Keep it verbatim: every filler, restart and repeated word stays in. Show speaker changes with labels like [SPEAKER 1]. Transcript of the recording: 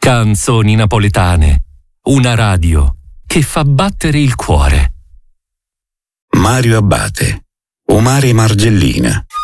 [SPEAKER 1] Canzoni napoletane, una radio che fa battere il cuore.
[SPEAKER 2] Mario Abbate, Omare Margellina.